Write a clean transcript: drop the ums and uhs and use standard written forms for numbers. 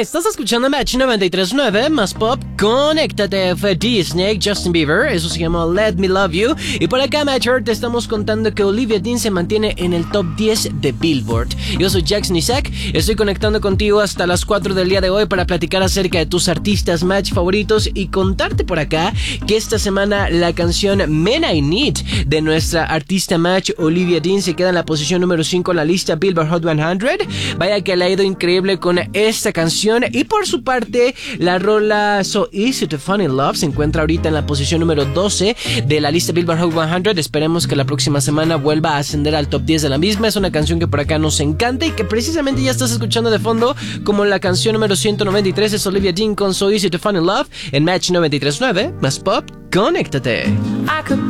Estás escuchando Match 93.9 más pop. Conéctate. Fue D-Snake, Justin Bieber. Eso se llama Let Me Love You. Y por acá, Matcher, te estamos contando que Olivia Dean se mantiene en el top 10 de Billboard. Yo soy Jackson Isaac. Estoy conectando contigo hasta las 4 del día de hoy para platicar acerca de tus artistas Match favoritos y contarte por acá que esta semana la canción Men I Need de nuestra artista Match Olivia Dean se queda en la posición número 5 en la lista Billboard Hot 100. Vaya que le ha ido increíble con esta canción. Y por su parte, la rola So Easy to Fall in Love se encuentra ahorita en la posición número 12 de la lista Billboard Hot 100. Esperemos que la próxima semana vuelva a ascender al top 10 de la misma. Es una canción que por acá nos encanta y que precisamente ya estás escuchando de fondo como la canción número 193 es Olivia Dean con So Easy to Fall in Love en Match 93.9 más pop. Conéctate. I could